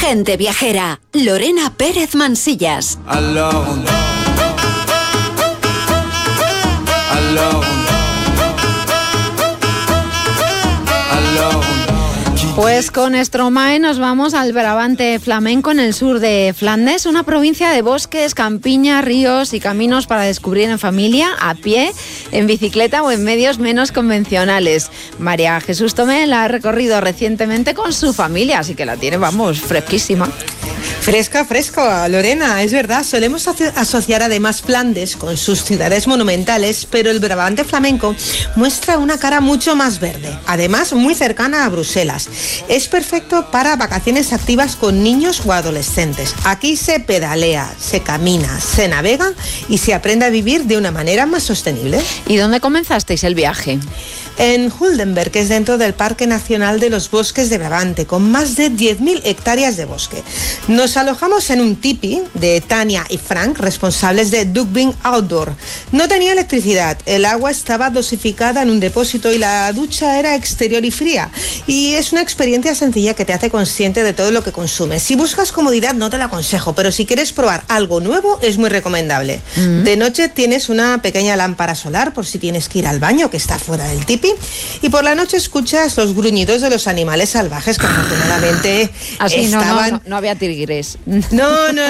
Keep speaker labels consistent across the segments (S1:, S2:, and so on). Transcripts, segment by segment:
S1: Gente viajera, Lorena Pérez Mansillas.
S2: Pues con Stromae nos vamos al Brabante flamenco en el sur de Flandes, una provincia de bosques, campiñas, ríos y caminos para descubrir en familia, a pie, en bicicleta o en medios menos convencionales. María Jesús Tomé la ha recorrido recientemente con su familia, así que la tiene, vamos, fresquísima.
S3: Fresca, Lorena, es verdad, solemos asociar además Flandes con sus ciudades monumentales, pero el Brabante flamenco muestra una cara mucho más verde, además muy cercana a Bruselas. Es perfecto para vacaciones activas con niños o adolescentes. Aquí se pedalea, se camina, se navega y se aprende a vivir de una manera más sostenible.
S2: ¿Y dónde comenzasteis el viaje?
S3: En Huldenberg, que es dentro del Parque Nacional de los Bosques de Brabante, con más de 10.000 hectáreas de bosque. Nos alojamos en un tipi de Tania y Frank, responsables de Dugbin Outdoor. No tenía electricidad, el agua estaba dosificada en un depósito y la ducha era exterior y fría. Y es una experiencia sencilla que te hace consciente de todo lo que consumes. Si buscas comodidad no te la aconsejo, pero si quieres probar algo nuevo es muy recomendable. De noche tienes una pequeña lámpara solar por si tienes que ir al baño, que está fuera del tipi. Y por la noche escuchas los gruñidos de los animales salvajes que afortunadamente estaban...
S2: No había tigres.
S3: No,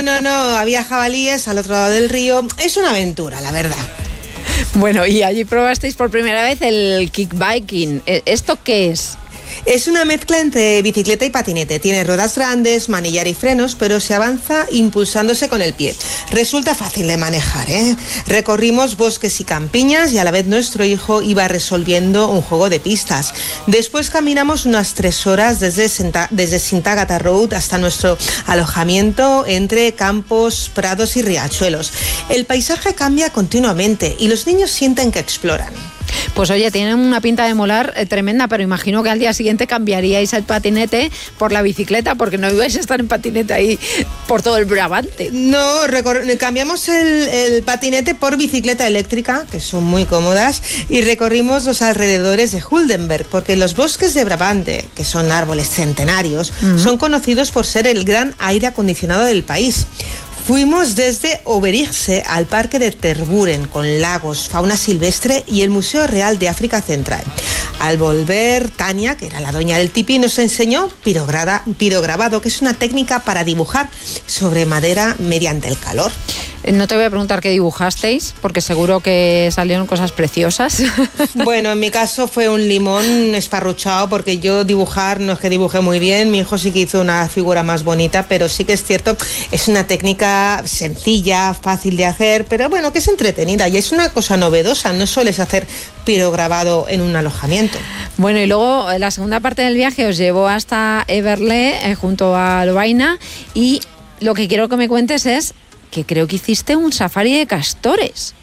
S3: había jabalíes al otro lado del río. Es una aventura, la verdad.
S2: Bueno, y allí probasteis por primera vez el kickbiking. ¿Esto qué es?
S3: Es una mezcla entre bicicleta y patinete. Tiene ruedas grandes, manillar y frenos, pero se avanza impulsándose con el pie. Resulta fácil de manejar, ¿eh? Recorrimos bosques y campiñas y a la vez nuestro hijo iba resolviendo un juego de pistas. Después caminamos unas 3 horas desde Sintagata Road hasta nuestro alojamiento entre campos, prados y riachuelos. El paisaje cambia continuamente y los niños sienten que exploran.
S2: Pues oye, tienen una pinta de molar tremenda, pero imagino que al día siguiente cambiaríais el patinete por la bicicleta, porque no ibais a estar en patinete ahí por todo el Brabante.
S3: No, cambiamos el patinete por bicicleta eléctrica, que son muy cómodas, y recorrimos los alrededores de Huldenberg, porque los bosques de Brabante, que son árboles centenarios, son conocidos por ser el gran aire acondicionado del país. Fuimos desde Overijse al parque de Tervuren, con lagos, fauna silvestre y el Museo Real de África Central. Al volver, Tania, que era la dueña del tipi, nos enseñó pirograbado, que es una técnica para dibujar sobre madera mediante el calor.
S2: No te voy a preguntar qué dibujasteis, porque seguro que salieron cosas preciosas.
S3: Bueno, en mi caso fue un limón esparruchado, porque yo dibujar no es que dibujé muy bien, mi hijo sí que hizo una figura más bonita, pero sí que es cierto, es una técnica sencilla, fácil de hacer, pero bueno, que es entretenida y es una cosa novedosa, no sueles hacer pirograbado en un alojamiento.
S2: Bueno, y luego la segunda parte del viaje os llevó hasta Eberle, junto a Lovaina, y lo que quiero que me cuentes es que creo que hiciste un safari de castores.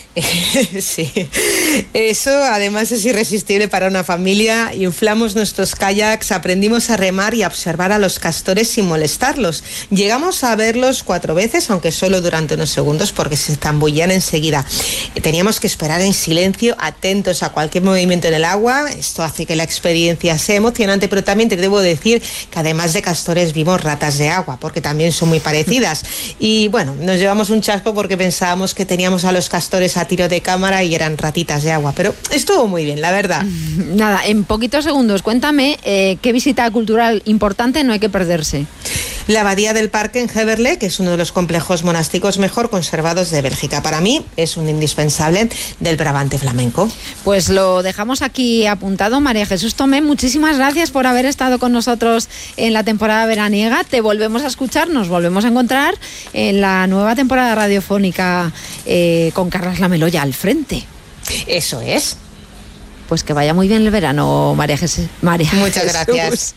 S3: Sí, eso además es irresistible para una familia. Inflamos nuestros kayaks, aprendimos a remar y a observar a los castores sin molestarlos. Llegamos a verlos 4 veces, aunque solo durante unos segundos, porque se zambullían enseguida. Teníamos que esperar en silencio, atentos a cualquier movimiento en el agua. Esto hace que la experiencia sea emocionante, pero también te debo decir que además de castores vimos ratas de agua, porque también son muy parecidas. Y bueno, nos llevamos un chasco porque pensábamos que teníamos a los castores a tiro de cámara y eran ratitas de agua, pero estuvo muy bien, la verdad.
S2: Nada, en poquitos segundos, cuéntame qué visita cultural importante no hay que perderse.
S3: La abadía del Parque en Heverlee, que es uno de los complejos monásticos mejor conservados de Bélgica. Para mí es un indispensable del Brabante flamenco.
S2: Pues lo dejamos aquí apuntado. María Jesús Tomé, muchísimas gracias por haber estado con nosotros en la temporada veraniega. Te volvemos a escuchar, nos volvemos a encontrar en la nueva temporada radiofónica con Carlas Lameloya al frente.
S3: Eso es.
S2: Pues que vaya muy bien el verano, María Jesús.
S3: Muchas gracias.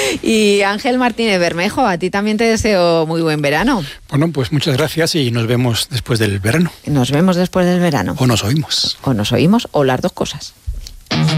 S2: Y Ángel Martínez Bermejo, a ti también te deseo muy buen verano.
S4: Bueno, pues muchas gracias y nos vemos después del verano.
S2: Nos vemos después del verano.
S4: O nos oímos.
S2: O nos oímos, o las dos cosas.